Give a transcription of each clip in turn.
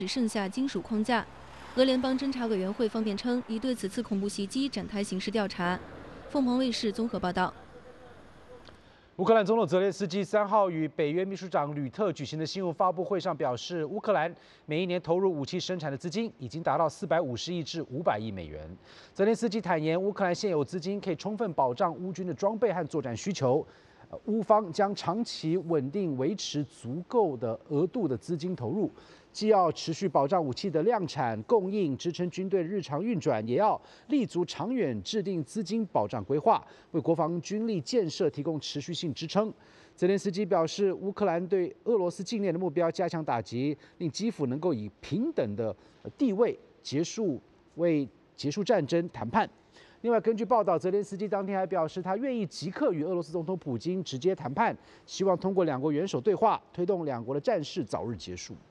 只剩下金属框架。俄联邦侦查委员会方面称，已对此次恐怖袭击展开刑事调查。凤凰卫视综合报道。 乌克兰总统泽连斯基3号与北约秘书长吕特举行的新闻发布会上表示，乌克兰每一年投入武器生产的资金已经达到450亿至500亿美元。泽连斯基坦言，乌克兰现有资金可以充分保障乌军的装备和作战需求，乌方将长期稳定维持足够的额度的资金投入。 既要持续保障武器的量产供应，支撑军队日常运转，也要立足长远，制定资金保障规划，为国防军力建设提供持续性支撑。泽连斯基表示，乌克兰对俄罗斯境内的目标加强打击，令基辅能够以平等的地位为结束战争谈判。另外，根据报道，泽连斯基当天还表示，他愿意即刻与俄罗斯总统普京直接谈判，希望通过两国元首对话，推动两国的战事早日结束。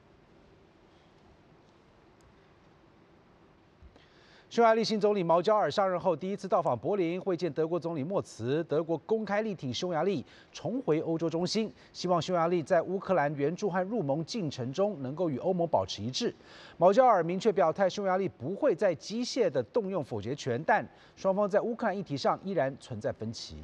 匈牙利新总理毛焦尔上任后第一次到访柏林，会见德国总理默茨。德国公开力挺匈牙利重回欧洲中心，希望匈牙利在乌克兰援助和入盟进程中能够与欧盟保持一致。毛焦尔明确表态，匈牙利不会再机械地动用否决权，但双方在乌克兰议题上依然存在分歧。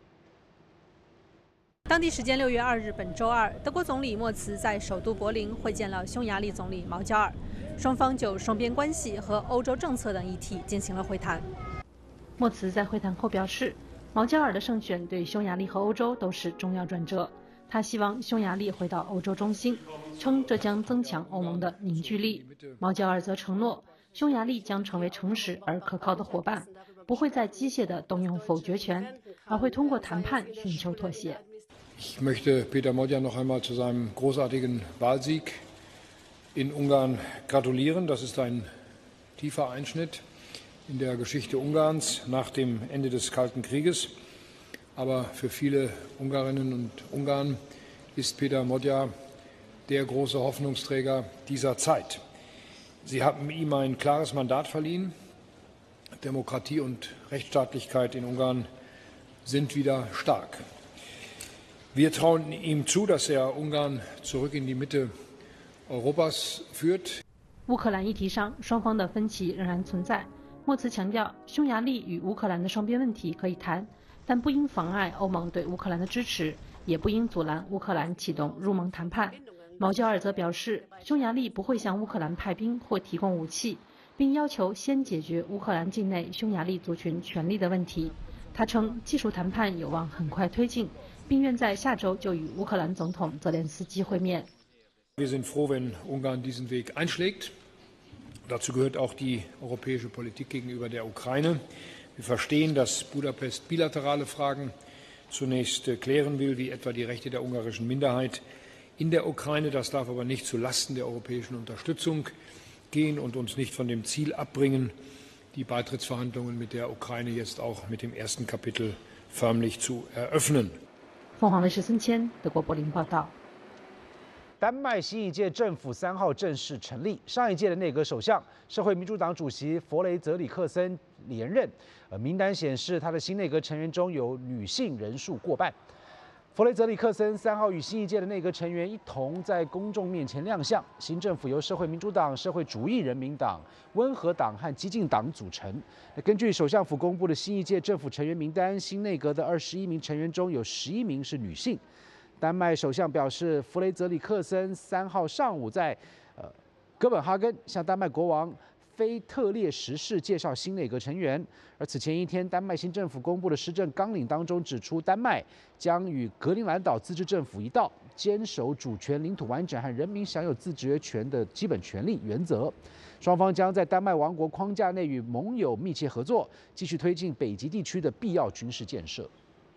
当地时间6月2日，本周二，德国总理默茨在首都柏林会见了匈牙利总理毛焦尔，双方就双边关系和欧洲政策等议题进行了会谈。默茨在会谈后表示，毛焦尔的胜选对匈牙利和欧洲都是重要转折，他希望匈牙利回到欧洲中心，称这将增强欧盟的凝聚力。毛焦尔则承诺，匈牙利将成为诚实而可靠的伙伴，不会再机械地动用否决权，而会通过谈判寻求妥协。 Ich möchte Peter Modja noch einmal zu seinem großartigen Wahlsieg in Ungarn gratulieren. Das ist ein tiefer Einschnitt in der Geschichte Ungarns nach dem Ende des Kalten Krieges. Aber für viele Ungarinnen und Ungarn ist Peter Modja der große Hoffnungsträger dieser Zeit. Sie haben ihm ein klares Mandat verliehen. Demokratie und Rechtsstaatlichkeit in Ungarn sind wieder stark. Wir trauen ihm zu, dass Ungarn zurück in die Mitte Europas führt. 乌克兰议题上，双方的分歧仍然存在。默茨强调，匈牙利与乌克兰的双边问题可以谈，但不应妨碍欧盟对乌克兰的支持，也不应阻拦乌克兰启动入盟谈判。毛焦尔则表示，匈牙利不会向乌克兰派兵或提供武器，并要求先解决乌克兰境内匈牙利族群权利的问题。他称，技术谈判有望很快推进，并愿在下周就与乌克兰总统泽连斯基会面。 Wir sind froh, wenn Ungarn diesen Weg einschlägt. Dazu gehört auch die europäische Politik gegenüber der Ukraine. Wir verstehen, dass Budapest bilaterale Fragen zunächst klären will, wie etwa die Rechte der ungarischen Minderheit in der Ukraine. Das darf aber nicht zulasten der europäischen Unterstützung gehen und uns nicht von dem Ziel abbringen, die Beitrittsverhandlungen mit der Ukraine jetzt auch mit dem ersten Kapitel förmlich zu eröffnen. 凤凰卫视孙谦，德国柏林报道。 丹麦新一届政府3号正式成立，上一届的内阁首相社会民主党主席弗雷泽里克森连任，名单显示他的新内阁成员中有女性人数过半。弗雷泽里克森3号与新一届的内阁成员一同在公众面前亮相。新政府由社会民主党、社会主义人民党、温和党和激进党组成。根据首相府公布的新一届政府成员名单，新内阁的21名成员中有11名是女性。丹麦首相表示，弗雷泽里克森3号上午在哥本哈根向丹麦国王菲特烈十世介绍新内阁成员。而此前一天，丹麦新政府公布的施政纲领当中指出，丹麦将与格陵兰岛自治政府一道，坚守主权、领土完整和人民享有自决权的基本权利原则。双方将在丹麦王国框架内与盟友密切合作，继续推进北极地区的必要军事建设。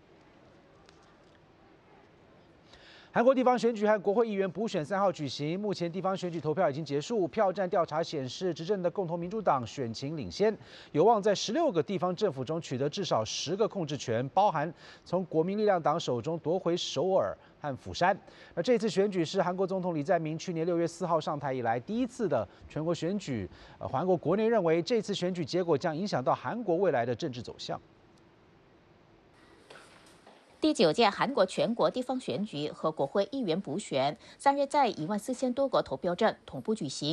韩国地方选举和国会议员补选3号举行，目前地方选举投票已经结束，票站调查显示，执政的共同民主党选情领先，有望在16个地方政府中取得至少10个控制权，包含从国民力量党手中夺回首尔和釜山。而这次选举是韩国总统李在明去年6月4号上台以来第一次的全国选举。韩国国内认为，这次选举结果将影响到韩国未来的政治走向。 第9届韩国全国地方选举和国会议员补选3月在14000多个投票站同步举行。